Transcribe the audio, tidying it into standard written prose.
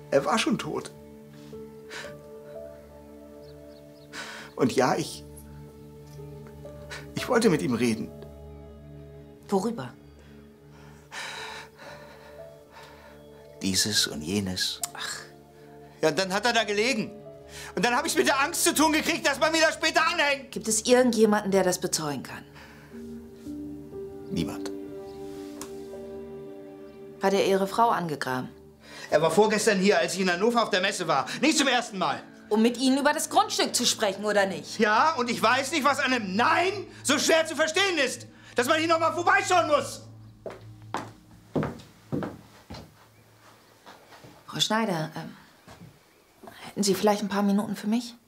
Er war schon tot. Und ja, ich wollte mit ihm reden. Worüber? Dieses und jenes. Ach. Ja, und dann hat er da gelegen. Und dann habe ich mit der Angst zu tun gekriegt, dass man mir das später anhängt. Gibt es irgendjemanden, der das bezeugen kann? Niemand. Hat er Ihre Frau angegraben? Er war vorgestern hier, als ich in Hannover auf der Messe war. Nicht zum ersten Mal. Um mit Ihnen über das Grundstück zu sprechen, oder nicht? Ja, und ich weiß nicht, was an einem Nein so schwer zu verstehen ist. Dass man hier noch mal vorbeischauen muss. Frau Schneider, hätten Sie vielleicht ein paar Minuten für mich?